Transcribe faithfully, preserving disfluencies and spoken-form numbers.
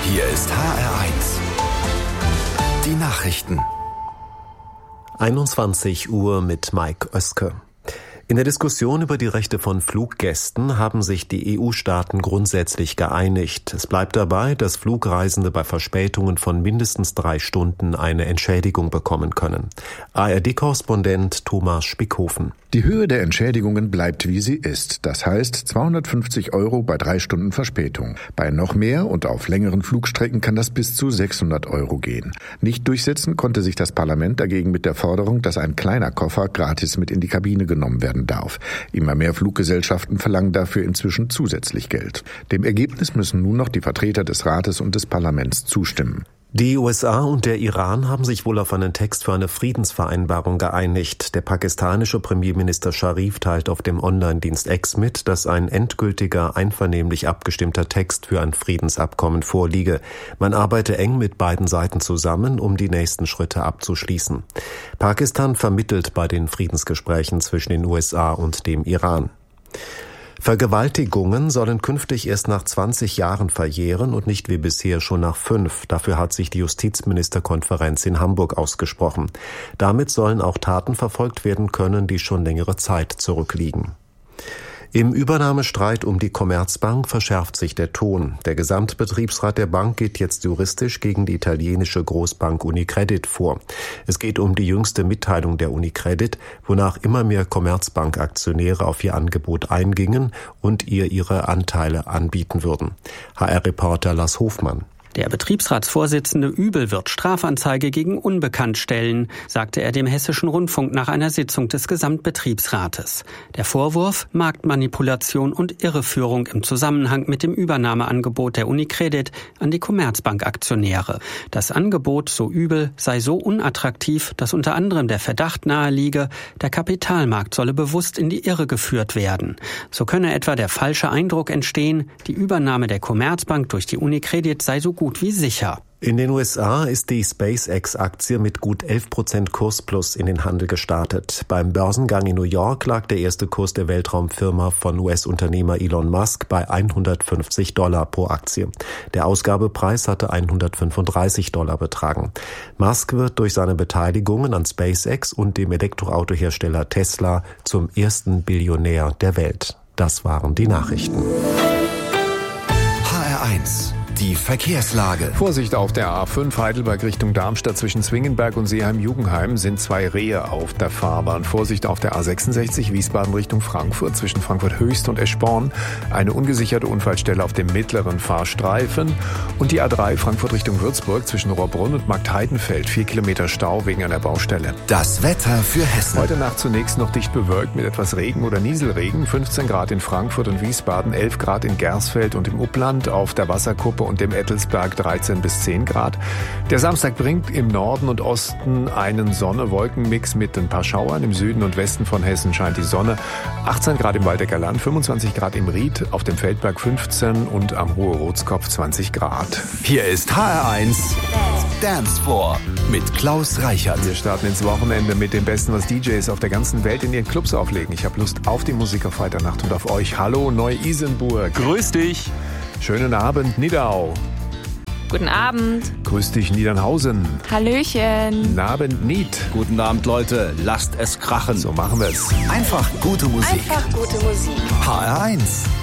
Hier ist H R eins. Die Nachrichten. einundzwanzig Uhr mit Mike Oeske. In der Diskussion über die Rechte von Fluggästen haben sich die E U-Staaten grundsätzlich geeinigt. Es bleibt dabei, dass Flugreisende bei Verspätungen von mindestens drei Stunden eine Entschädigung bekommen können. A R D-Korrespondent Thomas Spickhofen. Die Höhe der Entschädigungen bleibt, wie sie ist. Das heißt zweihundertfünfzig Euro bei drei Stunden Verspätung. Bei noch mehr und auf längeren Flugstrecken kann das bis zu sechshundert Euro gehen. Nicht durchsetzen konnte sich das Parlament dagegen mit der Forderung, dass ein kleiner Koffer gratis mit in die Kabine genommen werden darf. Immer mehr Fluggesellschaften verlangen dafür inzwischen zusätzlich Geld. Dem Ergebnis müssen nun noch die Vertreter des Rates und des Parlaments zustimmen. Die U S A und der Iran haben sich wohl auf einen Text für eine Friedensvereinbarung geeinigt. Der pakistanische Premierminister Sharif teilt auf dem Online-Dienst X mit, dass ein endgültiger, einvernehmlich abgestimmter Text für ein Friedensabkommen vorliege. Man arbeite eng mit beiden Seiten zusammen, um die nächsten Schritte abzuschließen. Pakistan vermittelt bei den Friedensgesprächen zwischen den U S A und dem Iran. Vergewaltigungen sollen künftig erst nach zwanzig Jahren verjähren und nicht wie bisher schon nach fünf. Dafür hat sich die Justizministerkonferenz in Hamburg ausgesprochen. Damit sollen auch Taten verfolgt werden können, die schon längere Zeit zurückliegen. Im Übernahmestreit um die Commerzbank verschärft sich der Ton. Der Gesamtbetriebsrat der Bank geht jetzt juristisch gegen die italienische Großbank Unicredit vor. Es geht um die jüngste Mitteilung der Unicredit, wonach immer mehr Commerzbank-Aktionäre auf ihr Angebot eingingen und ihr ihre Anteile anbieten würden. H R-Reporter Lars Hofmann. Der Betriebsratsvorsitzende Übel wird Strafanzeige gegen Unbekannt stellen, sagte er dem Hessischen Rundfunk nach einer Sitzung des Gesamtbetriebsrates. Der Vorwurf: Marktmanipulation und Irreführung im Zusammenhang mit dem Übernahmeangebot der Unicredit an die Commerzbank-Aktionäre. Das Angebot, so Übel, sei so unattraktiv, dass unter anderem der Verdacht naheliege, der Kapitalmarkt solle bewusst in die Irre geführt werden. So könne etwa der falsche Eindruck entstehen, die Übernahme der Commerzbank durch die Unicredit sei so gut wie sicher. In den U S A ist die SpaceX-Aktie mit gut elf Prozent Kursplus in den Handel gestartet. Beim Börsengang in New York lag der erste Kurs der Weltraumfirma von U S-Unternehmer Elon Musk bei hundertfünfzig Dollar pro Aktie. Der Ausgabepreis hatte hundertfünfunddreißig Dollar betragen. Musk wird durch seine Beteiligungen an SpaceX und dem Elektroautohersteller Tesla zum ersten Billionär der Welt. Das waren die Nachrichten. H R eins. Die Verkehrslage. Vorsicht auf der A fünf Heidelberg Richtung Darmstadt zwischen Zwingenberg und Seeheim-Jugenheim sind zwei Rehe auf der Fahrbahn. Vorsicht auf der A sechsundsechzig Wiesbaden Richtung Frankfurt zwischen Frankfurt Höchst und Eschborn. Eine ungesicherte Unfallstelle auf dem mittleren Fahrstreifen. Und die A drei Frankfurt Richtung Würzburg zwischen Rohrbrunn und Marktheidenfeld. Vier Kilometer Stau wegen einer Baustelle. Das Wetter für Hessen. Heute Nacht zunächst noch dicht bewölkt mit etwas Regen oder Nieselregen. fünfzehn Grad in Frankfurt und Wiesbaden, elf Grad in Gersfeld und im Upland. Auf der Wasserkuppe und dem Ettelsberg dreizehn bis zehn Grad. Der Samstag bringt im Norden und Osten einen Sonne-Wolken-Mix mit ein paar Schauern. Im Süden und Westen von Hessen scheint die Sonne. achtzehn Grad im Waldecker Land, fünfundzwanzig Grad im Ried, auf dem Feldberg fünfzehn und am Hohe Rotskopf zwanzig Grad. Hier ist H R eins Dance Floor mit Klaus Reichert. Wir starten ins Wochenende mit dem Besten, was D Js auf der ganzen Welt in ihren Clubs auflegen. Ich habe Lust auf die Musik auf Freitagnacht und auf euch. Hallo Neu-Isenburg. Grüß dich. Schönen Abend, Nidau. Guten Abend. Grüß dich, Niedernhausen. Hallöchen. Guten Abend, Nied. Guten Abend, Leute. Lasst es krachen. So machen wir's. Einfach gute Musik. Einfach gute Musik. H R eins.